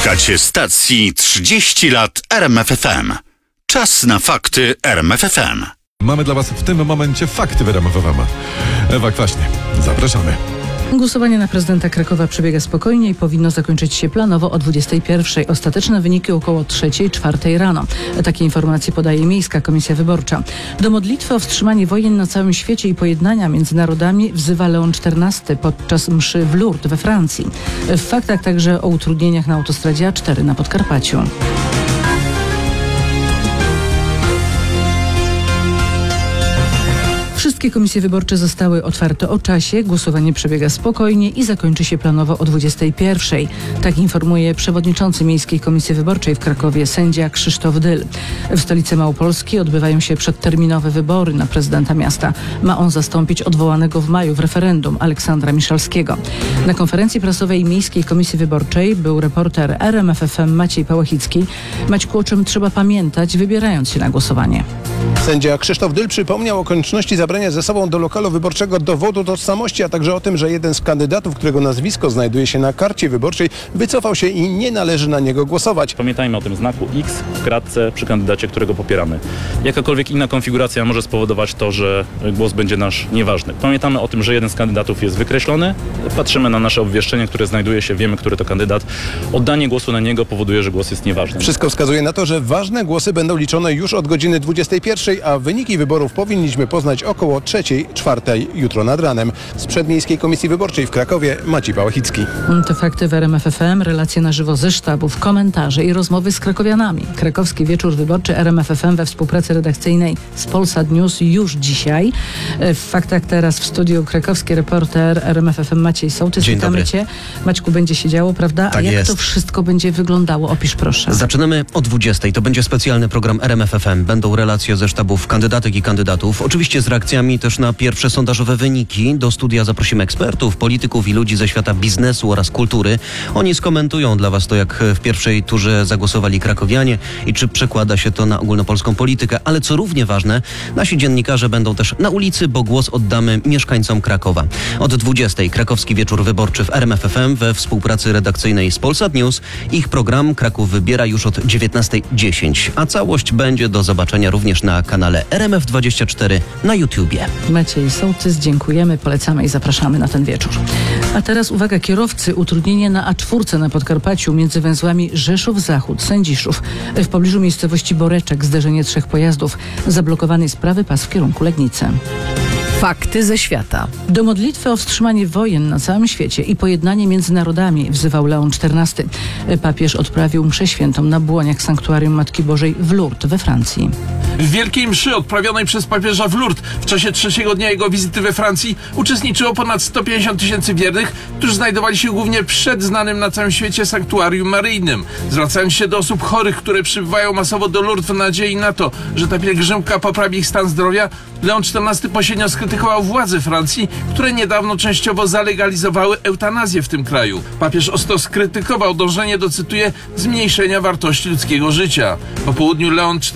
Słuchacie stacji 30 lat RMFFM. Czas na fakty RMFFM. Mamy dla Was w tym momencie fakty w RMFFM. Ewa Kwaśnie, zapraszamy. Głosowanie na prezydenta Krakowa przebiega spokojnie i powinno zakończyć się planowo o 21:00. Ostateczne wyniki około 3:00-4:00 rano. Takie informacje podaje Miejska Komisja Wyborcza. Do modlitwy o wstrzymanie wojen na całym świecie i pojednania między narodami wzywa Leon XIV podczas mszy w Lourdes we Francji. W faktach także o utrudnieniach na autostradzie A4 na Podkarpaciu. Wszystkie komisje wyborcze zostały otwarte o czasie, głosowanie przebiega spokojnie i zakończy się planowo o 21:00. Tak informuje przewodniczący Miejskiej Komisji Wyborczej w Krakowie sędzia Krzysztof Dyl. W stolicy Małopolski odbywają się przedterminowe wybory na prezydenta miasta. Ma on zastąpić odwołanego w maju w referendum Aleksandra Miszalskiego. Na konferencji prasowej Miejskiej Komisji Wyborczej był reporter RMFFM Maciej Pałachicki. Maćku, o czym trzeba pamiętać, wybierając się na głosowanie? Sędzia Krzysztof Dyl przypomniał o konieczności zabrania ze sobą do lokalu wyborczego dowodu tożsamości, a także o tym, że jeden z kandydatów, którego nazwisko znajduje się na karcie wyborczej, wycofał się i nie należy na niego głosować. Pamiętajmy o tym znaku X w kratce przy kandydacie, którego popieramy. Jakakolwiek inna konfiguracja może spowodować to, że głos będzie nasz nieważny. Pamiętamy o tym, że jeden z kandydatów jest wykreślony. Patrzymy na nasze obwieszczenie, które znajduje się, wiemy, który to kandydat. Oddanie głosu na niego powoduje, że głos jest nieważny. Wszystko wskazuje na to, że ważne głosy będą liczone już od godziny 21:00, a wyniki wyborów powinniśmy poznać około 3:00-4:00 jutro nad ranem. Z Przedmiejskiej Komisji Wyborczej w Krakowie Maciej Pałachicki. To fakty w RMFFM, relacje na żywo ze sztabów, komentarze i rozmowy z krakowianami. Krakowski Wieczór Wyborczy RMFFM we współpracy redakcyjnej z Polsat News już dzisiaj. W faktach teraz w studiu krakowski reporter RMFFM Maciej Sołtys. Dzień dobry. Cię. Maćku, będzie się działo, prawda? Tak A jak jest. to wszystko będzie wyglądało? Opisz proszę. Zaczynamy o 20:00. To będzie specjalny program RMFFM. Będą relacje ze sztabów kandydatek i kandydatów. Oczywiście z reakcjami też na pierwsze sondażowe wyniki. Do studia zaprosimy ekspertów, polityków i ludzi ze świata biznesu oraz kultury. Oni skomentują dla Was to, jak w pierwszej turze zagłosowali krakowianie i czy przekłada się to na ogólnopolską politykę. Ale co równie ważne, nasi dziennikarze będą też na ulicy, bo głos oddamy mieszkańcom Krakowa. Od 20:00 Krakowski Wieczór Wyborczy w RMFFM we współpracy redakcyjnej z Polsat News. Ich program Kraków wybiera już od 19:10, a całość będzie do zobaczenia również na kanale RMF24 na YouTubie. Maciej Sołtys, dziękujemy, polecamy i zapraszamy na ten wieczór. A teraz uwaga kierowcy, utrudnienie na A4 na Podkarpaciu między węzłami Rzeszów-Zachód, Sędziszów. W pobliżu miejscowości Boreczek zderzenie 3 pojazdów. Zablokowany jest prawy pas w kierunku Legnicy. Fakty ze świata. Do modlitwy o wstrzymanie wojen na całym świecie i pojednanie między narodami wzywał Leon XIV. Papież odprawił mszę świętą na błoniach Sanktuarium Matki Bożej w Lourdes we Francji. W wielkiej mszy odprawionej przez papieża w Lourdes w czasie 3. dnia jego wizyty we Francji uczestniczyło ponad 150 000 wiernych, którzy znajdowali się głównie przed znanym na całym świecie sanktuarium maryjnym. Zwracając się do osób chorych, które przybywają masowo do Lourdes w nadziei na to, że ta pielgrzymka poprawi ich stan zdrowia, Leon XIV pośrednio skrytykował władze Francji, które niedawno częściowo zalegalizowały eutanazję w tym kraju. Papież ostro skrytykował dążenie do, cytuję, zmniejszenia wartości ludzkiego życia. Po południu Leon